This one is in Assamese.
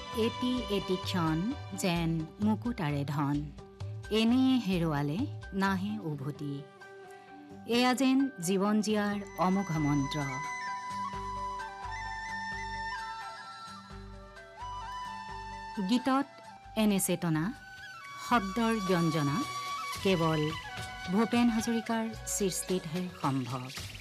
এটি এটি ক্ষণ যেন মুকুতাৰে ধন এনেয়ে হেৰুৱালে নাহে উভতি এয়া যেন জীৱন জীয়াৰ অমোঘ মন্ত্ৰ গীতত এনে চেতনা শব্দৰ ব্যঞ্জনা কেৱল ভূপেন হাজৰিকাৰ সৃষ্টিতহে সম্ভৱ